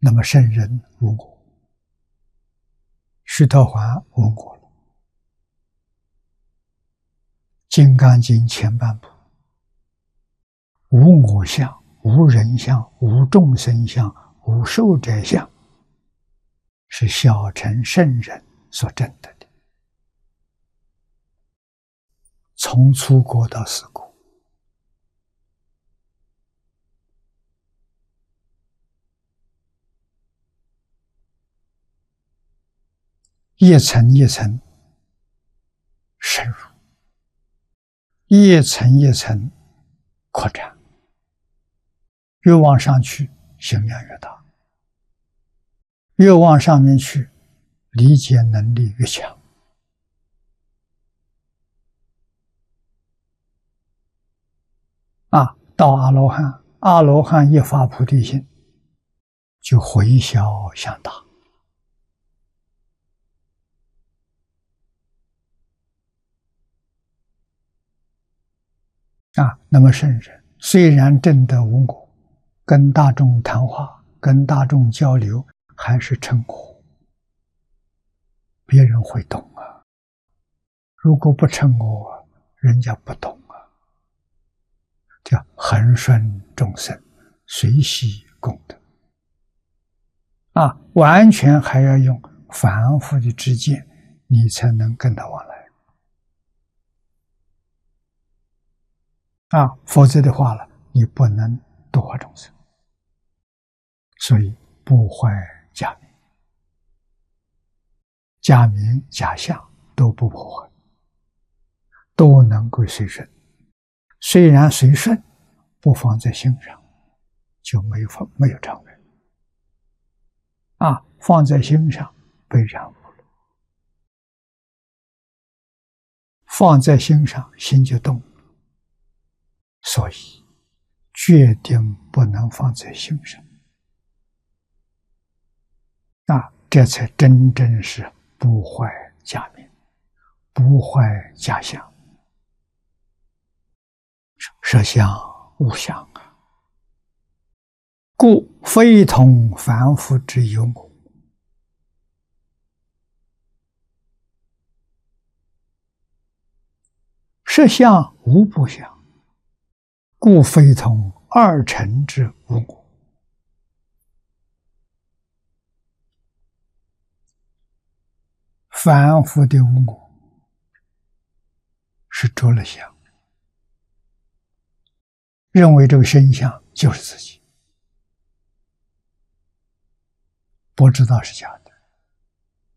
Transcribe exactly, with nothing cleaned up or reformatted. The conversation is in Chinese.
那么圣人无我，须陀洹无我了。《金刚经》前半部，无我相、无人相、无众生相、无寿者相，是小乘圣人所证得的。从初果到四果，一层一层深入，一层一层扩展，越往上去，心量越大；越往上面去，理解能力越强。啊，到阿罗汉，阿罗汉一发菩提心，就回小向大。啊，那么圣人虽然证得无我，跟大众谈话、跟大众交流，还是称我，别人会懂啊。如果不称我，人家不懂啊。叫恒顺众生，随喜功德。啊，完全还要用凡夫的知见，你才能跟他往来。啊，否则的话了，你不能度化众生。所以不坏假名，假名假相都不破坏，都能够随顺。虽然随顺，不放在心上，就没有放没有障碍。啊，放在心上被染污了，放在心上心就动了。所以决定不能放在心上。啊，这才真正是不坏假名，不坏假相，实相无相啊！故非同凡夫之有我。实相无不相，故非同二乘之无我。凡夫的无我是着了相，认为这个身相就是自己，不知道是假的。